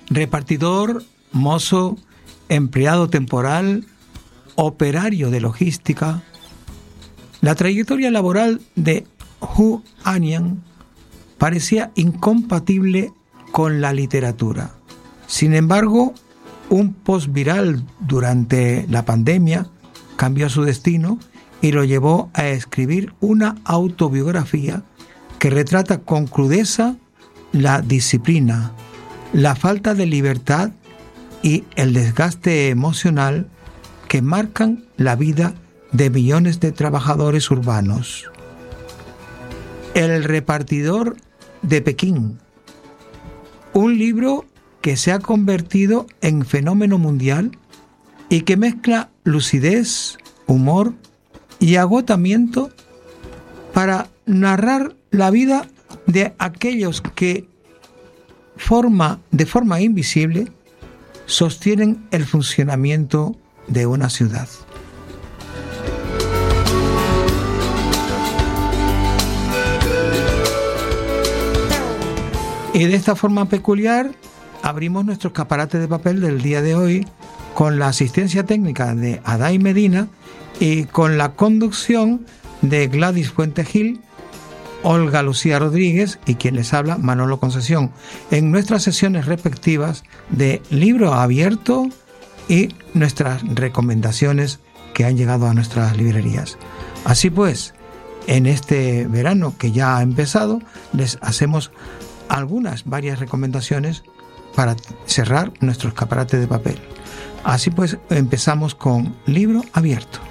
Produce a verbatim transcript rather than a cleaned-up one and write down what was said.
repartidor, mozo, empleado temporal, operario de logística. La trayectoria laboral de Hu Anian parecía incompatible con la literatura. Sin embargo, un post viral durante la pandemia cambió su destino y lo llevó a escribir una autobiografía que retrata con crudeza la disciplina, la falta de libertad y el desgaste emocional que marcan la vida de millones de trabajadores urbanos. El repartidor de Pekín, un libro que se ha convertido en fenómeno mundial y que mezcla lucidez, humor y agotamiento para narrar la vida de aquellos que forma, de forma invisible sostienen el funcionamiento de una ciudad. Y de esta forma peculiar abrimos nuestro escaparate de papel del día de hoy con la asistencia técnica de Adai Medina y con la conducción de Gladys Fuente Gil, Olga Lucía Rodríguez y quien les habla, Manolo Concesión, en nuestras sesiones respectivas de Libro Abierto y nuestras recomendaciones que han llegado a nuestras librerías. Así pues, en este verano que ya ha empezado, les hacemos algunas, varias recomendaciones para cerrar nuestro escaparate de papel. Así pues, empezamos con Libro Abierto.